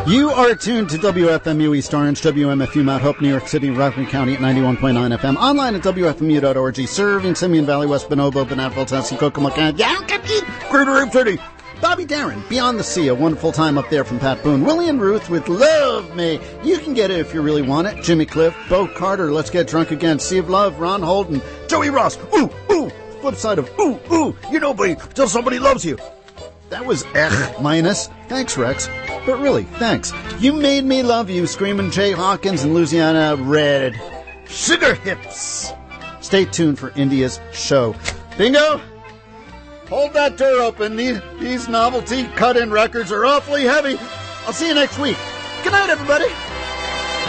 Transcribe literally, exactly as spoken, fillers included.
You are tuned to W F M U East Orange, W M F U Mount Hope, New York City, Rockland County at ninety-one point nine F M. Online at W F M U dot org. Serving Simeon Valley, West Bonobo, Benatville, Tennessee, Kokomo County, Greater Rape City. Bobby Darin, Beyond the Sea, a wonderful time up there from Pat Boone. Willie and Ruth with Love Me. You can get it if you really want it. Jimmy Cliff, Bo Carter, Let's Get Drunk Again. Sea of Love, Ron Holden, Joey Ross. Ooh, ooh. Flip side of ooh, ooh. You know, buddy, till somebody loves you. That was Ech minus. Thanks, Rex. But really, thanks. You Made Me Love You, Screamin' Jay Hawkins and Louisiana Red. Sugar Hips. Stay tuned for India's show. Bingo! Hold that door open. These, these novelty cut-in records are awfully heavy. I'll see you next week. Good night, everybody.